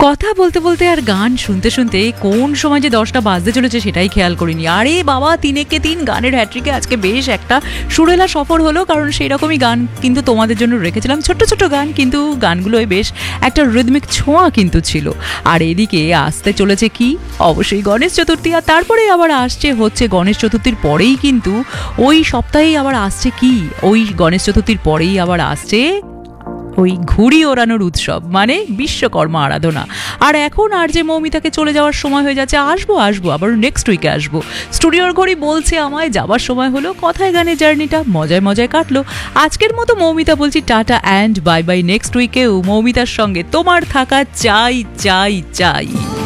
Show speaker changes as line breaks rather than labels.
কথা বলতে বলতে আর গান শুনতে শুনতে কোন সময় যে 10টা বাজতে চলেছে সেটাই খেয়াল করিনি। আরে বাবা, 3 গানের হ্যাট্রিকে আজকে বেশ একটা সুরেলা সফর হলো, কারণ সেই রকমই গান কিন্তু তোমাদের জন্য রেখেছিলাম, ছোট্ট ছোট্ট গান, কিন্তু গানগুলোয় বেশ একটা রিদমিক ছোঁয়া কিন্তু ছিল। আর এদিকে আসতে চলেছে কি, অবশ্যই গণেশ চতুর্থী, আর তারপরে আবার আসছে হচ্ছে গণেশ চতুর্থীর পরেই কিন্তু ওই সপ্তাহেই আবার আসছে কি, ওই গণেশ চতুর্থীর পরেই আবার আসছে ওই ঘুড়ি ওড়ানোর উৎসব, মানে বিশ্বকর্মা আরাধনা। আর এখন আর যে মৌমিতাকে চলে যাওয়ার সময় হয়ে যাচ্ছে, আসবো আবার নেক্সট উইকে আসবো। স্টুডিওর ঘড়ি বলছে আমায় যাবার সময় হলো। কথায় গানে জার্নিটা মজায় মজায় কাটলো। আজকের মতো মৌমিতা বলছি tata and bye bye. Next উইকেও মৌমিতার সঙ্গে তোমার থাকা চাই চাই চাই।